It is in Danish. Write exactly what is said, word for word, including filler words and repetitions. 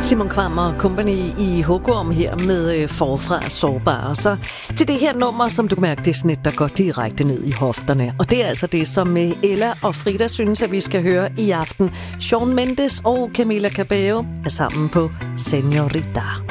Simon Kvam og Company i Hugorm her med øh, Forfra Sårbar. Og så til det her nummer, som du kan mærke, det er sådan et, der går direkte ned i hofterne. Og det er altså det, som øh, Ella og Frida synes, at vi skal høre i aften. Shawn Mendes og Camila Cabello er sammen på Señorita.